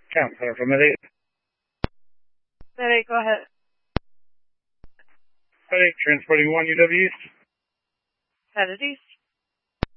Counselor from Med 8. Med 8, go ahead. Med 8, transporting 1 UW East. Headed east.